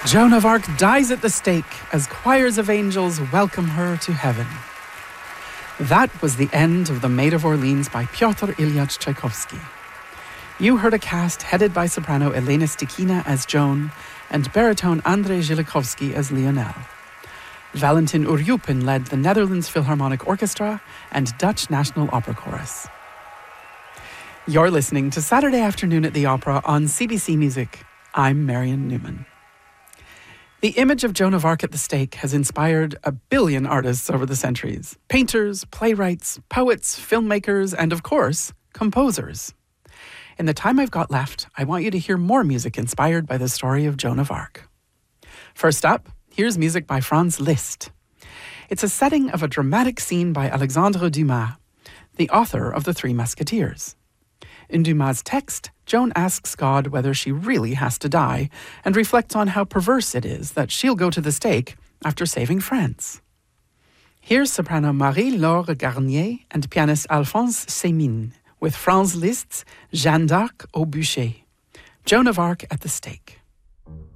Joan of Arc dies at the stake as choirs of angels welcome her to heaven. That was the end of The Maid of Orleans by Pyotr Ilyich Tchaikovsky. You heard a cast headed by soprano Elena Stikina as Joan and baritone Andrei Zhilikovsky as Lionel. Valentin Uryupin led the Netherlands Philharmonic Orchestra and Dutch National Opera Chorus. You're listening to Saturday Afternoon at the Opera on CBC Music. I'm Marion Newman. The image of Joan of Arc at the stake has inspired a billion artists over the centuries. Painters, playwrights, poets, filmmakers, and of course, composers. In the time I've got left, I want you to hear more music inspired by the story of Joan of Arc. First up, here's music by Franz Liszt. It's a setting of a dramatic scene by Alexandre Dumas, the author of The Three Musketeers. In Dumas' text, Joan asks God whether she really has to die and reflects on how perverse it is that she'll go to the stake after saving France. Here's soprano Marie-Laure Garnier and pianist Alphonse Sémine with Franz Liszt's Jeanne d'Arc au bûcher, Joan of Arc at the stake.